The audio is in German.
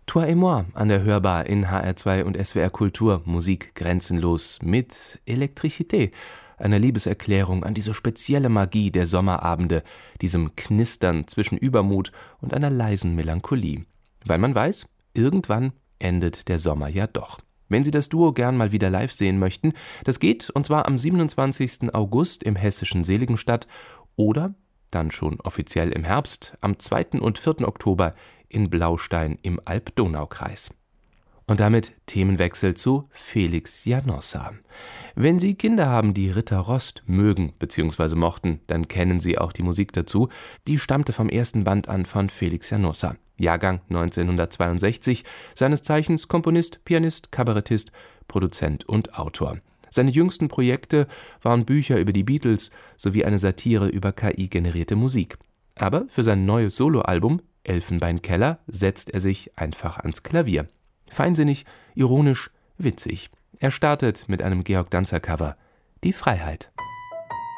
Toi et moi an der Hörbar in HR2 und SWR Kultur, Musik grenzenlos mit Elektrizität, einer Liebeserklärung an diese spezielle Magie der Sommerabende, diesem Knistern zwischen Übermut und einer leisen Melancholie. Weil man weiß, irgendwann endet der Sommer ja doch. Wenn Sie das Duo gern mal wieder live sehen möchten, das geht, und zwar am 27. August im hessischen Seligenstadt oder dann schon offiziell im Herbst, am 2. und 4. Oktober in Blaustein im Alb-Donau-Kreis. Und damit Themenwechsel zu Felix Janossa. Wenn Sie Kinder haben, die Ritter Rost mögen bzw. mochten, dann kennen Sie auch die Musik dazu. Die stammte vom ersten Band an von Felix Janossa. Jahrgang 1962, seines Zeichens Komponist, Pianist, Kabarettist, Produzent und Autor. Seine jüngsten Projekte waren Bücher über die Beatles sowie eine Satire über KI-generierte Musik. Aber für sein neues Soloalbum Elfenbeinkeller setzt er sich einfach ans Klavier. Feinsinnig, ironisch, witzig. Er startet mit einem Georg Danzer-Cover, Die Freiheit.